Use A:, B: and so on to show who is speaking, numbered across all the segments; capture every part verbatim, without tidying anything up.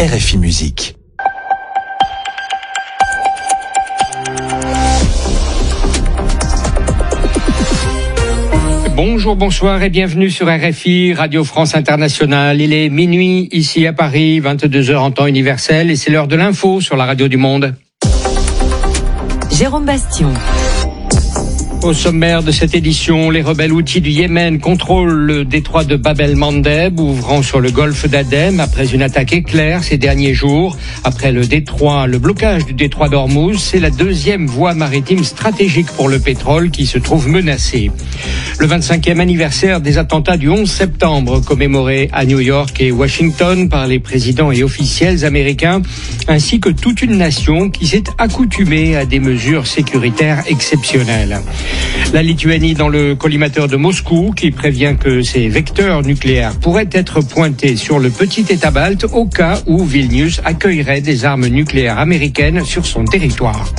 A: R F I Musique.
B: Bonjour, bonsoir et bienvenue sur R F I, Radio France Internationale. Il est minuit ici à Paris, vingt-deux heures en temps universel et c'est l'heure de l'info sur la Radio du Monde.
C: Jérôme Bastion.
B: Au sommaire de cette édition, les rebelles houthis du Yémen contrôlent le détroit de Bab el-Mandeb, ouvrant sur le golfe d'Aden après une attaque éclair ces derniers jours. Après le détroit, le blocage du détroit d'Ormuz, c'est la deuxième voie maritime stratégique pour le pétrole qui se trouve menacée. Le vingt-cinquième anniversaire des attentats du onze septembre, commémoré à New York et Washington par les présidents et officiels américains, ainsi que toute une nation qui s'est accoutumée à des mesures sécuritaires exceptionnelles. La Lituanie dans le collimateur de Moscou qui prévient que ses vecteurs nucléaires pourraient être pointés sur le petit État balte au cas où Vilnius accueillerait des armes nucléaires américaines sur son territoire.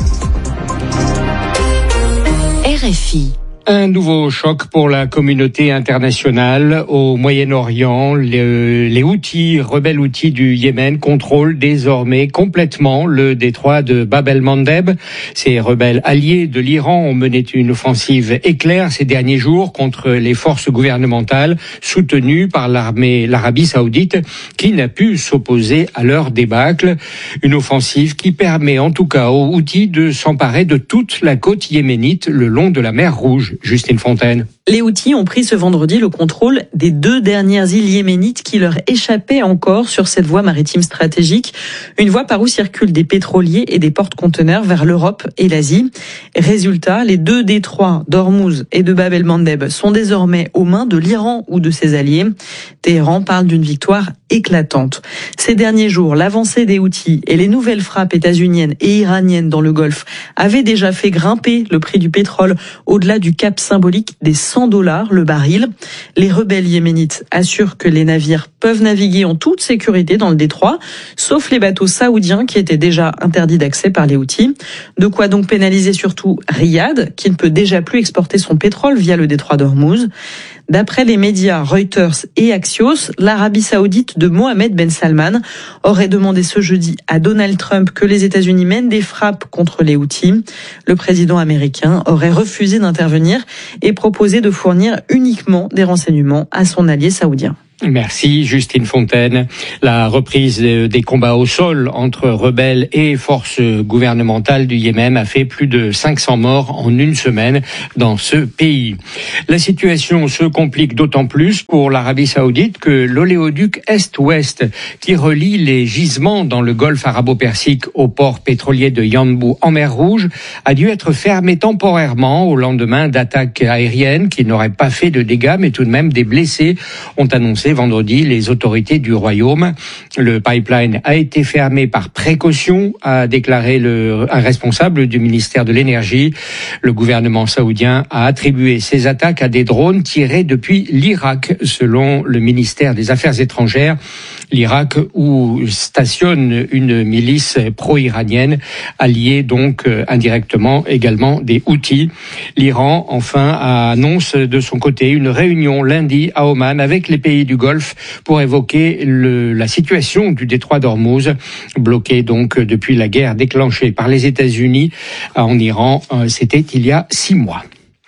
C: R F I.
B: Un nouveau choc pour la communauté internationale. Au Moyen-Orient, les, les Houthis, rebelles Houthis du Yémen, contrôlent désormais complètement le détroit de Bab el-Mandeb. Ces rebelles alliés de l'Iran ont mené une offensive éclair ces derniers jours contre les forces gouvernementales soutenues par l'armée, l'Arabie Saoudite, qui n'a pu s'opposer à leur débâcle. Une offensive qui permet en tout cas aux Houthis de s'emparer de toute la côte yéménite le long de la mer Rouge. Justine Fontaine.
D: Les Houthis ont pris ce vendredi le contrôle des deux dernières îles yéménites qui leur échappaient encore sur cette voie maritime stratégique, une voie par où circulent des pétroliers et des porte-conteneurs vers l'Europe et l'Asie. Résultat, les deux détroits d'Ormuz et de Bab el-Mandeb sont désormais aux mains de l'Iran ou de ses alliés. Téhéran parle d'une victoire éclatante. Ces derniers jours, l'avancée des Houthis et les nouvelles frappes états-uniennes et iraniennes dans le Golfe avaient déjà fait grimper le prix du pétrole au-delà du cap symbolique des cent dollars le baril. Les rebelles yéménites assurent que les navires peuvent naviguer en toute sécurité dans le détroit, sauf les bateaux saoudiens qui étaient déjà interdits d'accès par les Houthis. De quoi donc pénaliser surtout Riyad, qui ne peut déjà plus exporter son pétrole via le détroit d'Ormuz. D'après les médias Reuters et Axios, l'Arabie Saoudite de Mohammed Ben Salman aurait demandé ce jeudi à Donald Trump que les États-Unis mènent des frappes contre les Houthis. Le président américain aurait refusé d'intervenir et proposé de fournir uniquement des renseignements à son allié saoudien.
B: Merci Justine Fontaine. La reprise des combats au sol entre rebelles et forces gouvernementales du Yémen a fait plus de cinq cents morts en une semaine dans ce pays. La situation se complique d'autant plus pour l'Arabie Saoudite que l'oléoduc Est-Ouest qui relie les gisements dans le golfe arabo-persique au port pétrolier de Yanbu en mer Rouge a dû être fermé temporairement au lendemain d'attaques aériennes qui n'auraient pas fait de dégâts mais tout de même des blessés ont annoncé vendredi les autorités du royaume. Le pipeline a été fermé par précaution, a déclaré le, un responsable du ministère de l'Énergie. Le gouvernement saoudien a attribué ces attaques à des drones tirés depuis l'Irak, selon le ministère des Affaires étrangères. L'Irak où stationne une milice pro-iranienne, alliée donc euh, indirectement également des Houthis. L'Iran, enfin, annonce de son côté une réunion lundi à Oman avec les pays du Golfe pour évoquer le, la situation du détroit d'Ormuz, bloqué donc depuis la guerre déclenchée par les États-Unis en Iran. Euh, c'était il y a six mois.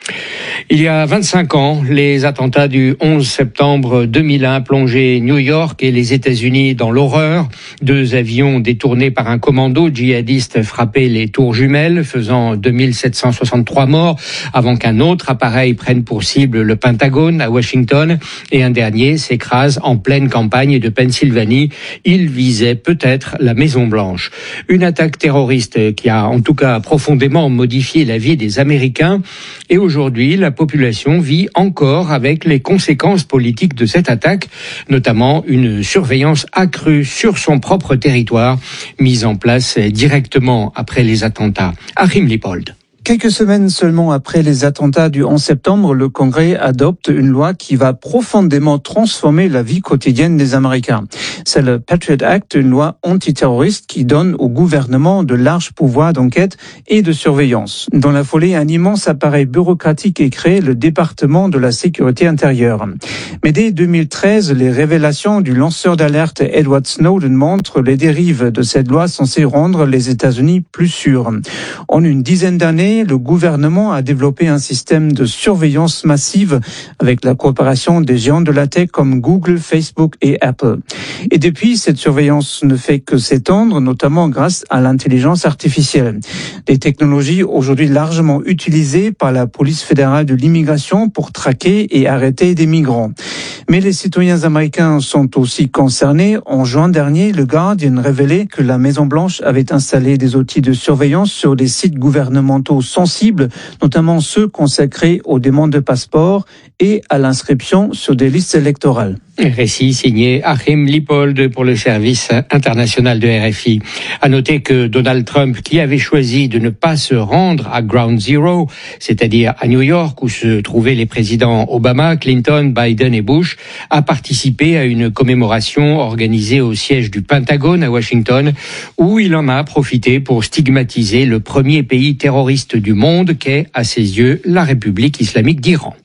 B: Il y a vingt-cinq ans, les attentats du onze septembre deux mille un plongeaient New York et les États-Unis dans l'horreur. Deux avions détournés par un commando djihadiste frappaient les tours jumelles, faisant deux mille sept cent soixante-trois morts, avant qu'un autre appareil prenne pour cible le Pentagone à Washington et un dernier s'écrase en pleine campagne de Pennsylvanie. Il visait peut-être la Maison-Blanche. Une attaque terroriste qui a en tout cas profondément modifié la vie des Américains. Et aujourd'hui, la population vit encore avec les conséquences politiques de cette attaque, notamment une surveillance accrue sur son propre territoire, mise en place directement après les attentats. Achim Lippold.
A: Quelques semaines seulement après les attentats du onze septembre, le Congrès adopte une loi qui va profondément transformer la vie quotidienne des Américains. C'est le Patriot Act, une loi antiterroriste qui donne au gouvernement de larges pouvoirs d'enquête et de surveillance. Dans la foulée, un immense appareil bureaucratique est créé, le département de la sécurité intérieure. Mais dès deux mille treize, les révélations du lanceur d'alerte Edward Snowden montrent les dérives de cette loi censée rendre les États-Unis plus sûrs. En une dizaine d'années, le gouvernement a développé un système de surveillance massive avec la coopération des géants de la tech comme Google, Facebook et Apple. Et depuis, cette surveillance ne fait que s'étendre, notamment grâce à l'intelligence artificielle. Des technologies aujourd'hui largement utilisées par la police fédérale de l'immigration pour traquer et arrêter des migrants. Mais les citoyens américains sont aussi concernés. En juin dernier, le Guardian révélait que la Maison-Blanche avait installé des outils de surveillance sur des sites gouvernementaux sensibles, notamment ceux consacrés aux demandes de passeport et à l'inscription sur des listes électorales.
B: Récit signé Achim Lippold pour le service international de R F I. À noter que Donald Trump, qui avait choisi de ne pas se rendre à Ground Zero, c'est-à-dire à New York où se trouvaient les présidents Obama, Clinton, Biden et Bush, a participé à une commémoration organisée au siège du Pentagone à Washington, où il en a profité pour stigmatiser le premier pays terroriste du monde qu'est, à ses yeux, la République islamique d'Iran.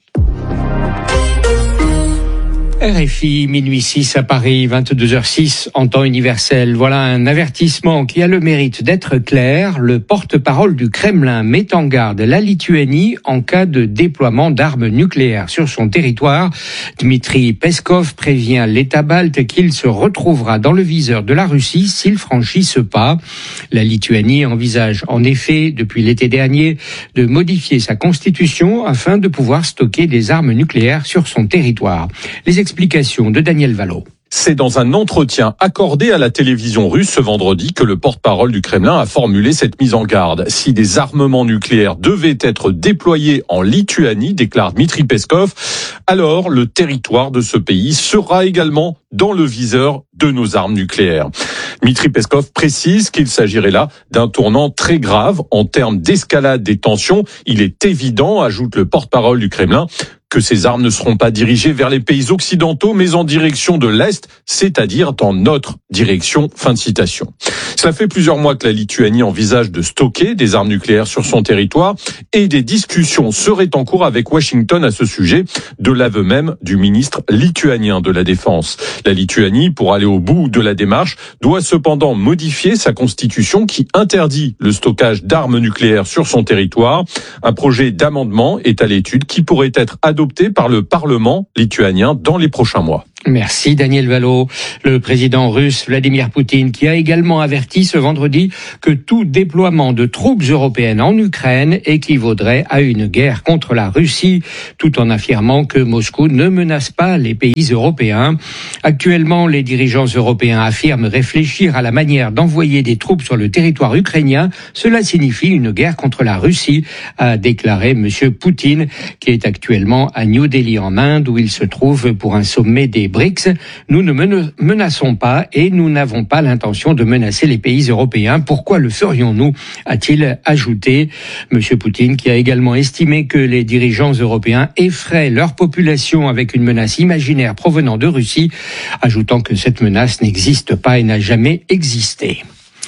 B: R F I, minuit six à Paris, vingt-deux heures six en temps universel. Voilà un avertissement qui a le mérite d'être clair. Le porte-parole du Kremlin met en garde la Lituanie en cas de déploiement d'armes nucléaires sur son territoire. Dmitri Peskov prévient l'État balte qu'il se retrouvera dans le viseur de la Russie s'il franchit ce pas. La Lituanie envisage en effet, depuis l'été dernier, de modifier sa constitution afin de pouvoir stocker des armes nucléaires sur son territoire. Les explications de Daniel Valo.
C: C'est dans un entretien accordé à la télévision russe ce vendredi que le porte-parole du Kremlin a formulé cette mise en garde. Si des armements nucléaires devaient être déployés en Lituanie, déclare Dmitri Peskov, alors le territoire de ce pays sera également dans le viseur de nos armes nucléaires. Dmitri Peskov précise qu'il s'agirait là d'un tournant très grave en termes d'escalade des tensions. Il est évident, ajoute le porte-parole du Kremlin, que ces armes ne seront pas dirigées vers les pays occidentaux, mais en direction de l'Est, c'est-à-dire dans notre direction. Fin de citation. Cela fait plusieurs mois que la Lituanie envisage de stocker des armes nucléaires sur son territoire et des discussions seraient en cours avec Washington à ce sujet, de l'aveu même du ministre lituanien de la Défense. La Lituanie, pour aller au bout de la démarche, doit cependant modifier sa constitution qui interdit le stockage d'armes nucléaires sur son territoire. Un projet d'amendement est à l'étude qui pourrait être adopté adopté par le Parlement lituanien dans les prochains mois.
B: Merci Daniel Valo. Le président russe Vladimir Poutine qui a également averti ce vendredi que tout déploiement de troupes européennes en Ukraine équivaudrait à une guerre contre la Russie, tout en affirmant que Moscou ne menace pas les pays européens. Actuellement, les dirigeants européens affirment réfléchir à la manière d'envoyer des troupes sur le territoire ukrainien. Cela signifie une guerre contre la Russie, a déclaré M. Poutine, qui est actuellement à New Delhi en Inde, où il se trouve pour un sommet des B R I C S. Nous ne menaçons pas et nous n'avons pas l'intention de menacer les pays européens. Pourquoi le ferions-nous, a-t-il ajouté. Monsieur Poutine qui a également estimé que les dirigeants européens effraient leur population avec une menace imaginaire provenant de Russie, ajoutant que cette menace n'existe pas et n'a jamais existé.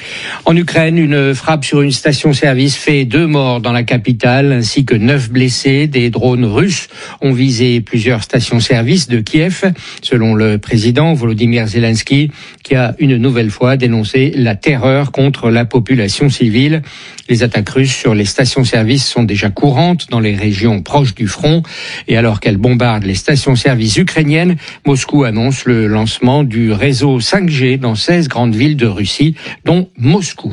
B: En Ukraine, une frappe sur une station-service fait deux morts dans la capitale ainsi que neuf blessés. Des drones russes ont visé plusieurs stations-service de Kiev, selon le président Volodymyr Zelensky, qui a une nouvelle fois dénoncé la terreur contre la population civile. Les attaques russes sur les stations-service sont déjà courantes dans les régions proches du front. Et alors qu'elles bombardent les stations-service ukrainiennes, Moscou annonce le lancement du réseau cinq G dans seize grandes villes de Russie, dont Moscou.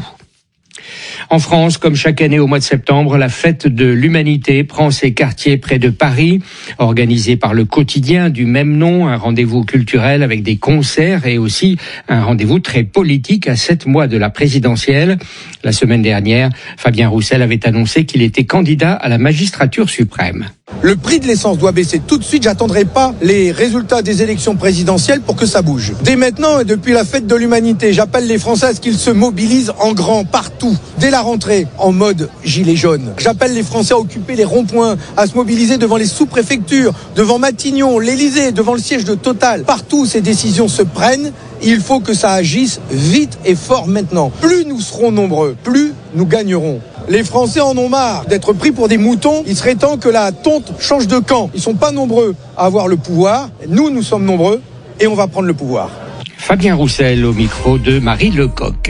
B: En France, comme chaque année au mois de septembre, la fête de l'humanité prend ses quartiers près de Paris. Organisée par le quotidien du même nom, un rendez-vous culturel avec des concerts et aussi un rendez-vous très politique à sept mois de la présidentielle. La semaine dernière, Fabien Roussel avait annoncé qu'il était candidat à la magistrature suprême.
E: Le prix de l'essence doit baisser tout de suite. J'attendrai pas les résultats des élections présidentielles pour que ça bouge. Dès maintenant et depuis la fête de l'humanité, j'appelle les Français à ce qu'ils se mobilisent en grand, partout, dès la rentrée, en mode gilet jaune. J'appelle les Français à occuper les ronds-points, à se mobiliser devant les sous-préfectures, devant Matignon, l'Élysée, devant le siège de Total. Partout où ces décisions se prennent, il faut que ça agisse vite et fort maintenant. Plus nous serons nombreux, plus nous gagnerons. Les Français en ont marre d'être pris pour des moutons. Il serait temps que la tonte change de camp. Ils sont pas nombreux à avoir le pouvoir. Nous, nous sommes nombreux et on va prendre le pouvoir.
B: Fabien Roussel au micro de Marie Lecoq.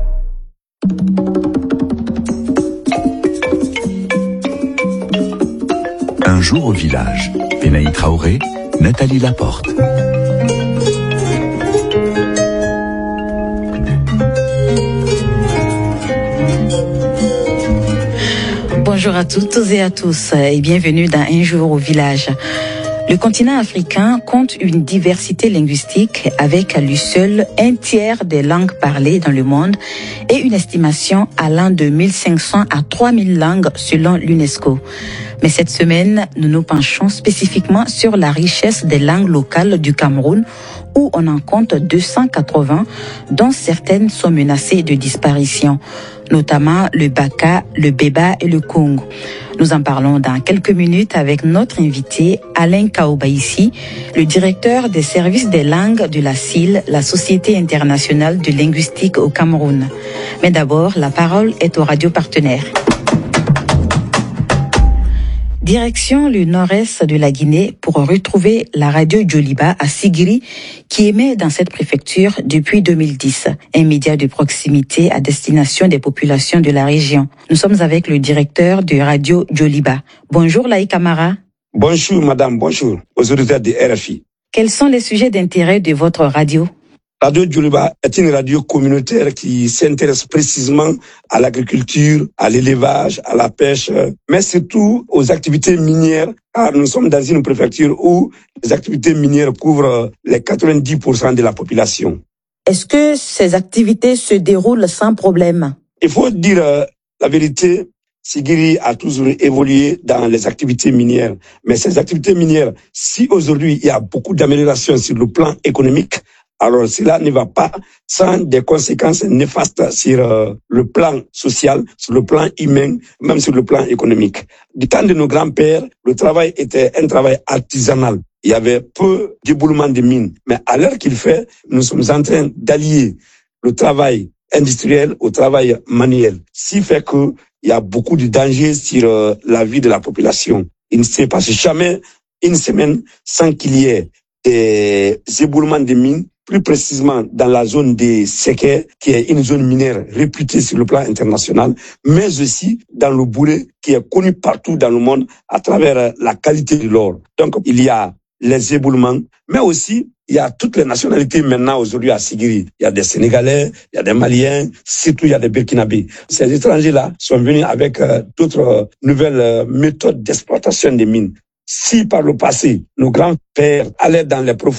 F: Un jour au village. Benaï Traoré, Nathalie Laporte.
G: Bonjour à toutes et à tous et bienvenue dans Un jour au village. Le continent africain compte une diversité linguistique avec à lui seul un tiers des langues parlées dans le monde et une estimation allant de mille cinq cents à trois mille langues selon l'UNESCO. Mais cette semaine, nous nous penchons spécifiquement sur la richesse des langues locales du Cameroun où on en compte deux cent quatre-vingts, dont certaines sont menacées de disparition, notamment le Baka, le Beba et le Kong. Nous en parlons dans quelques minutes avec notre invité Alain Kaobaïsi, le directeur des services des langues de la S I L, la Société internationale de linguistique au Cameroun. Mais d'abord, la parole est aux radios partenaires. Direction le nord-est de la Guinée pour retrouver la radio Djoliba à Sigiri qui émet dans cette préfecture depuis deux mille dix, un média de proximité à destination des populations de la région. Nous sommes avec le directeur de radio Djoliba. Bonjour Laï Camara.
H: Bonjour madame, bonjour aux auditeurs de R F I.
G: Quels sont les sujets d'intérêt de votre radio?
H: Radio Djoliba est une radio communautaire qui s'intéresse précisément à l'agriculture, à l'élevage, à la pêche, mais surtout aux activités minières, car nous sommes dans une préfecture où les activités minières couvrent les quatre-vingt-dix pour cent de la population.
G: Est-ce que ces activités se déroulent sans problème?
H: Il faut dire euh, la vérité, Sigiri a toujours évolué dans les activités minières, mais ces activités minières, si aujourd'hui il y a beaucoup d'améliorations sur le plan économique, alors cela ne va pas sans des conséquences néfastes sur euh, le plan social, sur le plan humain, même sur le plan économique. Du temps de nos grands-pères, le travail était un travail artisanal. Il y avait peu d'éboulements de mines. Mais à l'heure qu'il fait, nous sommes en train d'allier le travail industriel au travail manuel. Ce qui fait qu'il y a beaucoup de dangers sur euh, la vie de la population. Il ne se passe jamais une semaine sans qu'il y ait des éboulements de mines, plus précisément dans la zone des Séquais, qui est une zone minière réputée sur le plan international, mais aussi dans le Bouré, qui est connu partout dans le monde à travers la qualité de l'or. Donc, il y a les éboulements, mais aussi, il y a toutes les nationalités maintenant aujourd'hui à Sigiri. Il y a des Sénégalais, il y a des Maliens, surtout il y a des Burkinabés. Ces étrangers-là sont venus avec euh, d'autres euh, nouvelles euh, méthodes d'exploitation des mines. Si par le passé, nos grands-pères allaient dans les profondeurs